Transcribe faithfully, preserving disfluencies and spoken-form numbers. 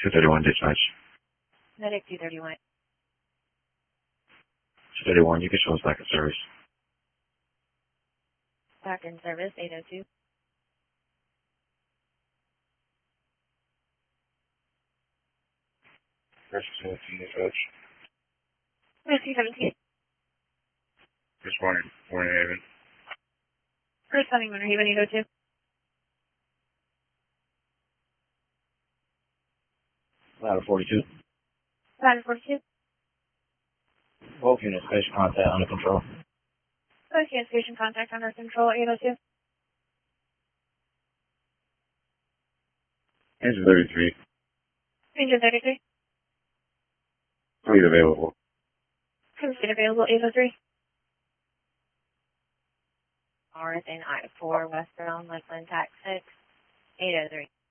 two thirty-one dispatch. Medic two thirty-one. two thirty-one, you can show us back in service. Back in service, eight oh two. First seventeen dispatch. Rescue seventeen. First morning, morning Haven. First Sunny Winter Haven, eight oh two. Ladder forty-two. Ladder forty-two. Both units, station contact under control. Both units, station contact under control, eight oh two. Engine thirty-three. Engine thirty-three. Fleet available. Fleet available, eight oh three. North and I four, westbound, Lakeland, tax six, eight oh three.